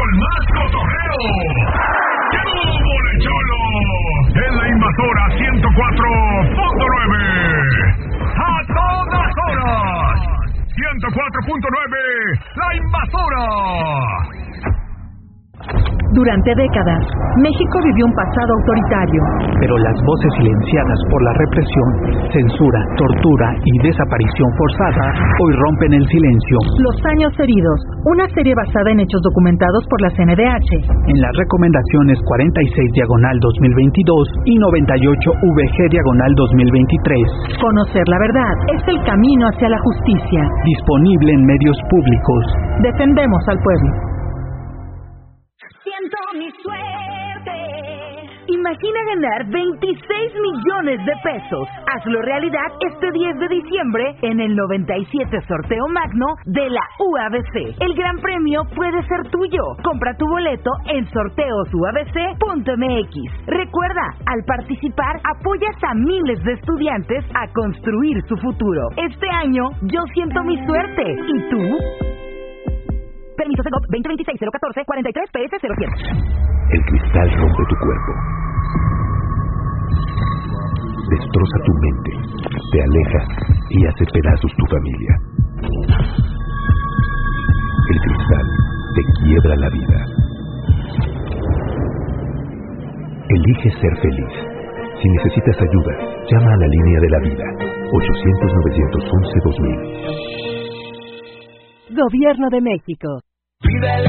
con más cotorreo. ¡Qué mole, cholo! En la Invasora 104.9. ¡A todas horas! 104.9, La Invasora. Durante décadas, México vivió un pasado autoritario. Pero las voces silenciadas por la represión, censura, tortura y desaparición forzada hoy rompen el silencio. Los años heridos, una serie basada en hechos documentados por la CNDH. En las recomendaciones 46/2022 y 98/VG/2023. Conocer la verdad es el camino hacia la justicia. Disponible en medios públicos. Defendemos al pueblo. Siento mi suerte. Imagina ganar 26 millones de pesos. Hazlo realidad este 10 de diciembre en el 97 sorteo magno de la UABC. El gran premio puede ser tuyo. Compra tu boleto en sorteosuabc.mx. Recuerda, al participar apoyas a miles de estudiantes a construir su futuro. Este año yo siento mi suerte. ¿Y tú? Permiso Segov 2026-014-43-PS-07. El cristal rompe tu cuerpo. Destroza tu mente, te aleja y hace pedazos tu familia. El cristal te quiebra la vida. Elige ser feliz. Si necesitas ayuda, llama a la línea de la vida. 800-911-2000. Gobierno de México. Vive el